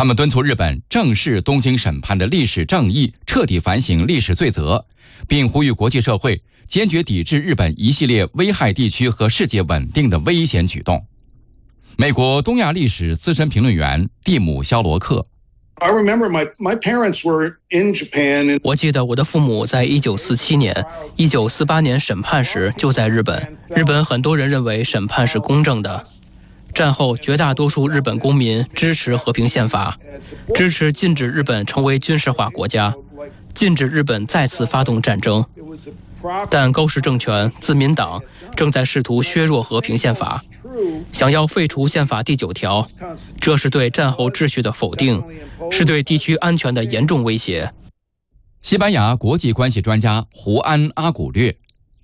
他们敦促日本正视东京审判的历史正义，彻底反省历史罪责，并呼吁国际社会坚决抵制日本一系列危害地区和世界稳定的危险举动。美国东亚历史资深评论员蒂姆·肖罗克。 我记得我的父母在1947年、1948年审判时就在日本。日本很多人认为审判是公正的。战后，绝大多数日本公民支持和平宪法，支持禁止日本成为军事化国家，禁止日本再次发动战争。但高市政权、自民党正在试图削弱和平宪法，想要废除宪法第9条，这是对战后秩序的否定，是对地区安全的严重威胁。 西班牙国际关系专家胡安·阿古略。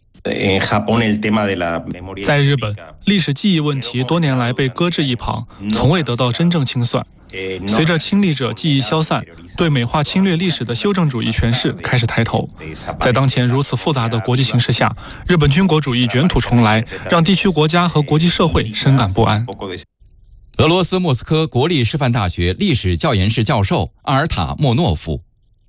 在日本，历史记忆问题多年来被搁置一旁，从未得到真正清算。随着亲历者记忆消散，对美化侵略历史的修正主义诠释开始抬头。在当前如此复杂的国际形势下，日本军国主义卷土重来，让地区国家和国际社会深感不安。 俄罗斯莫斯科国立师范大学历史教研室教授阿尔塔莫诺夫。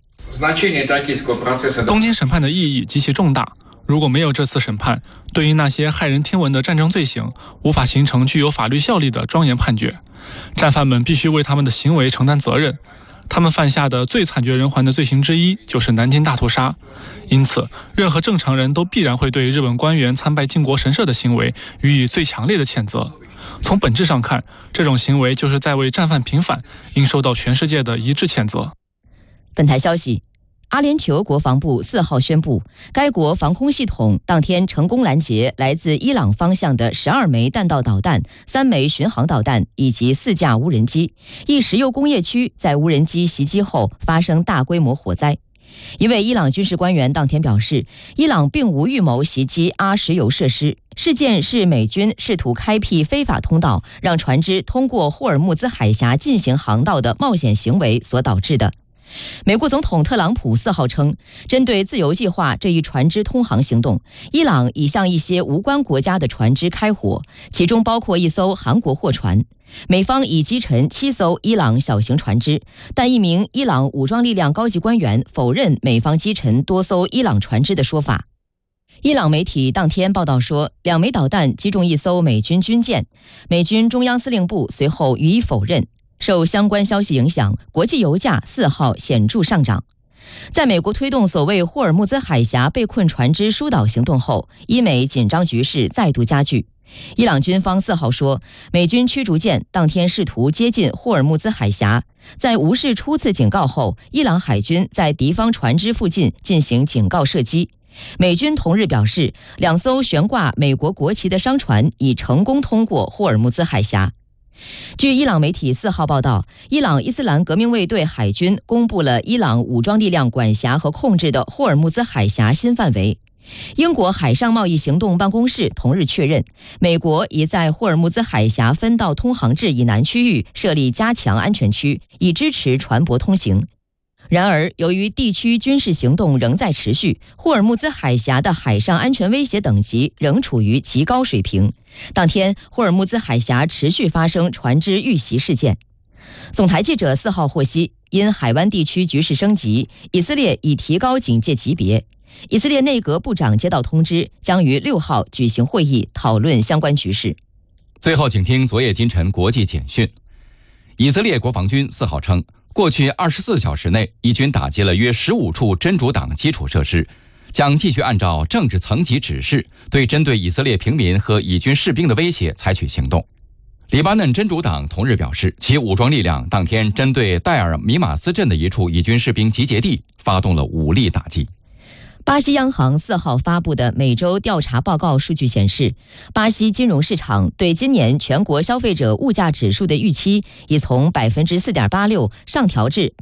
东京审判的意义极其重大。如果没有这次审判，对于那些骇人听闻的战争罪行，无法形成具有法律效力的庄严判决。战犯们必须为他们的行为承担责任。他们犯下的最惨绝人寰的罪行之一就是南京大屠杀。因此，任何正常人都必然会对日本官员参拜靖国神社的行为予以最强烈的谴责。从本质上看，这种行为就是在为战犯平反，应受到全世界的一致谴责。 本台消息，阿联酋国防部4号宣布，该国防空系统当天成功拦截来自伊朗方向的12枚弹道导弹、3枚巡航导弹以及4架无人机。一石油工业区在无人机袭击后发生大规模火灾。一位伊朗军事官员当天表示，伊朗并无预谋袭击阿石油设施，事件是美军试图开辟非法通道，让船只通过霍尔木兹海峡进行航道的冒险行为所导致的。美国总统特朗普4号称，针对自由计划这一船只通航行动，伊朗已向一些无关国家的船只开火，其中包括一艘韩国货船。美方已击沉7艘伊朗小型船只，但一名伊朗武装力量高级官员否认美方击沉多艘伊朗船只的说法。伊朗媒体当天报道说，2枚导弹击中一艘美军军舰，美军中央司令部随后予以否认。受相关消息影响，国际油价4号显著上涨。在美国推动所谓霍尔木兹海峡被困船只疏导行动后，伊美紧张局势再度加剧。伊朗军方4号说，美军驱逐舰当天试图接近霍尔木兹海峡，在无视初次警告后，伊朗海军在敌方船只附近进行警告射击。美军同日表示，2艘悬挂美国国旗的商船已成功通过霍尔木兹海峡。据伊朗媒体4号报道，伊朗伊斯兰革命卫队海军公布了伊朗武装力量管辖和控制的霍尔木兹海峡新范围。英国海上贸易行动办公室同日确认，美国已在霍尔木兹海峡分道通航制以南区域设立加强安全区，以支持船舶通行。然而，由于地区军事行动仍在持续，霍尔木兹海峡的海上安全威胁等级仍处于极高水平。当天，霍尔木兹海峡持续发生船只遇袭事件。总台记者4号获悉，因海湾地区局势升级，以色列已提高警戒级别。以色列内阁部长接到通知，将于6号举行会议讨论相关局势。 最后，请听昨夜今晨国际简讯。以色列国防军4号称，过去24小时内，以军打击了约15处真主党基础设施，将继续按照政治层级指示，对针对以色列平民和以军士兵的威胁采取行动。黎巴嫩真主党同日表示，其武装力量当天针对戴尔米马斯镇的一处以军士兵集结地发动了武力打击。 巴西央行4号发布的每周调查报告数据显示，巴西金融市场对今年全国消费者物价指数的预期已从 4.86% 上调至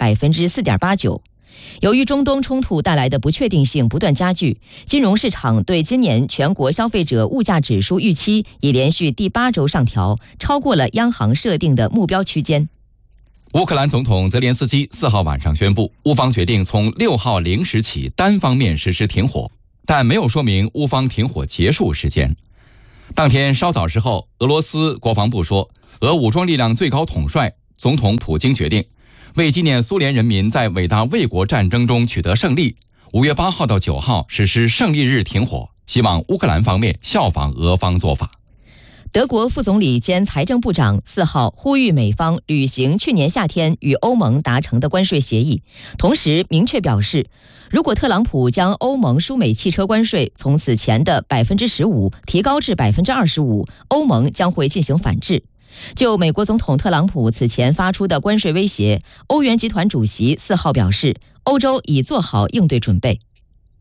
4.89%。由于中东冲突带来的不确定性不断加剧，金融市场对今年全国消费者物价指数预期已连续第8周上调，超过了央行设定的目标区间。 乌克兰总统泽连斯基4号晚上宣布，乌方决定从6号0时起单方面实施停火，但没有说明乌方停火结束时间。当天稍早时候，俄罗斯国防部说，俄武装力量最高统帅总统普京决定为纪念苏联人民在伟大卫国战争中取得胜利，5月8号到9号实施胜利日停火，希望乌克兰方面效仿俄方做法。 德国副总理兼财政部长4号呼吁美方履行去年夏天与欧盟达成的关税协议，同时明确表示，如果特朗普将欧盟输美汽车关税从此前的15%提高至25%，欧盟将会进行反制。就美国总统特朗普此前发出的关税威胁，欧元集团主席4号表示，欧洲已做好应对准备。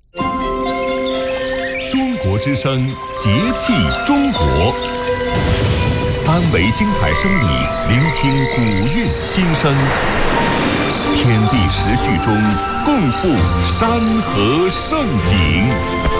中国之声，节气中国，3维精彩声理，聆听古韵心声，天地时序中共赴山河盛景。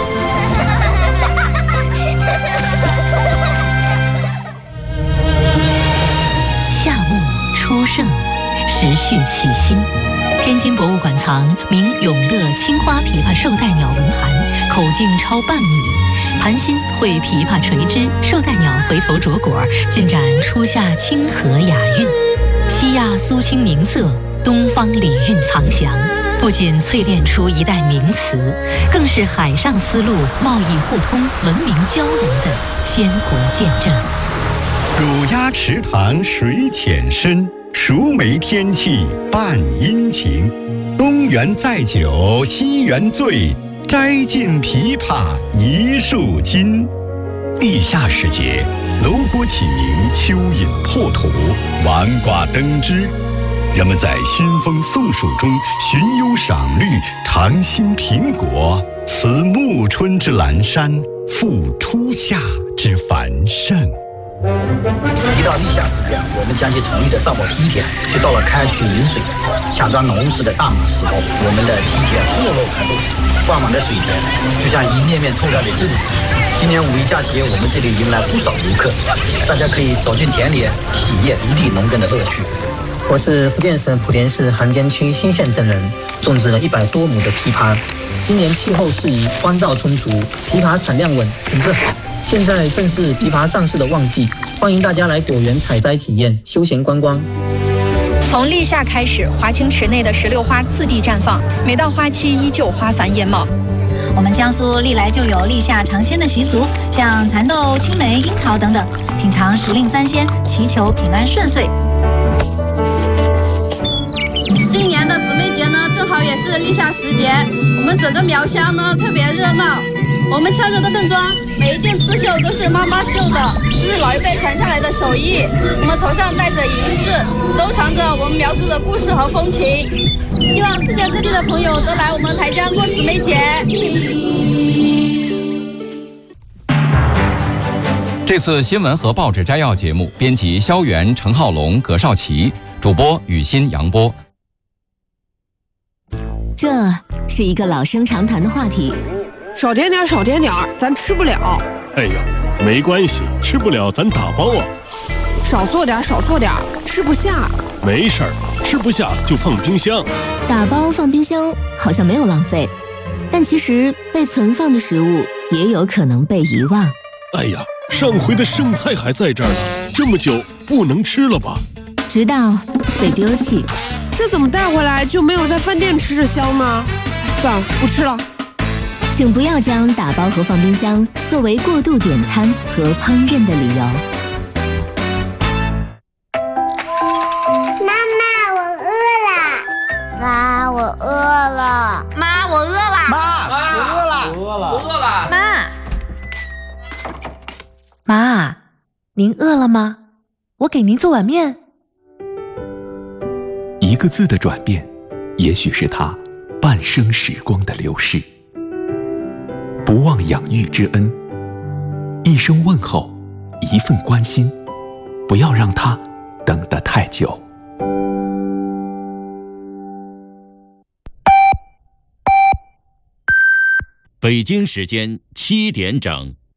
夏木初盛，时序起新。天津博物馆藏名永乐青花枇杷绶带鸟纹函，口径超半米。盘心绘枇杷垂枝，绶带鸟回头着果，尽展初夏清和雅韵。西亚苏青凝色，东方礼韵藏详。不仅淬炼出一代名词，更是海上丝路贸易互通、文明交融的鲜活见证。 乳鸭池塘水浅深，熟梅天气伴阴晴。东园载酒西园醉，摘尽枇杷一树金。立夏时节，楼锅起鸣，蚯蚓破土，晚瓜登枝。人们在熏风送暑中寻幽赏绿，尝新苹果，辞暮春之阑珊，赴初夏之繁盛。 一到立夏时节，我们将其成立的上报梯田就到了开渠饮水、抢占农事的大忙时候。我们的梯田错落开路，挂满了水田，就像一面面透亮的镜子。今年5一假期，我们这里迎来不少游客，大家可以走进田里，体验一地农耕的乐趣。 我是福建省莆田市韩尖区新县镇人，种植了100多亩的枇杷。今年气候适宜，光照充足，枇杷产量稳，品质好。现在正是枇杷上市的旺季，欢迎大家来果园采摘体验、休闲观光。 从立夏开始，华清池内的石榴花次第绽放，每到花期依旧花繁艳茂。 我们江苏历来就有立夏尝鲜的习俗，像蚕豆、青梅、樱桃等等，品尝时令3鲜，祈求平安顺遂。 今年的姊妹节呢，正好也是立夏时节，我们整个苗乡呢特别热闹。我们穿着的盛装，每一件刺绣都是妈妈绣的，是老一辈传下来的手艺。我们头上戴着银饰，都藏着我们苗族的故事和风情。希望世界各地的朋友都来我们台江过姊妹节。 这次新闻和报纸摘要节目，编辑肖元、陈浩龙、葛少奇，主播雨欣、杨波。 这是一个老生常谈的话题。 少点点，少点点，咱吃不了。 哎呀，没关系，吃不了咱打包啊。 少做点，少做点，吃不下。 没事儿，吃不下就放冰箱。 打包放冰箱好像没有浪费，但其实被存放的食物也有可能被遗忘。 哎呀，上回的剩菜还在这儿呢，这么久不能吃了吧？ 直到被丢弃。 这怎么带回来就没有在饭店吃着香呢？算了，不吃了。 请不要将打包和放冰箱作为过度点餐和烹饪的理由。 妈妈，我饿了。妈，我饿了。 妈，我饿了。 妈，我饿了。 我饿了。 妈，您饿了吗？我给您做碗面。 一个字的转变，也许是他半生时光的流逝。不忘养育之恩，一声问候，一份关心，不要让他等得太久。 北京时间7点整。